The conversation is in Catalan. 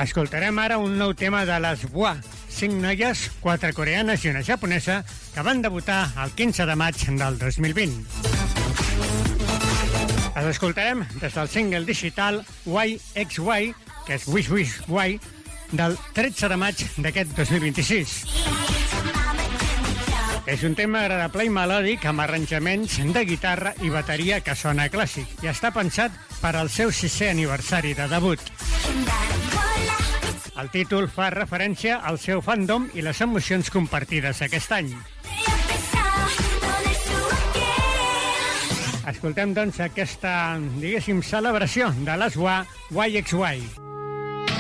Escoltarem ara un nou tema de les WA, 5 noies, 4 coreanes i una japonesa, que van debutar el 15 de maig del 2020. Les escoltarem des del single digital YXY, que és Wish Wish Why, del 13 de maig d'aquest 2026. És un tema agradable i melòdic amb arranjaments de guitarra i bateria que sona clàssic i està pensat per al seu 6è aniversari de debut. El títol fa referència al seu fandom i les emocions compartides aquest any. Escoltem, doncs, aquesta, diguéssim, celebració de les YXY.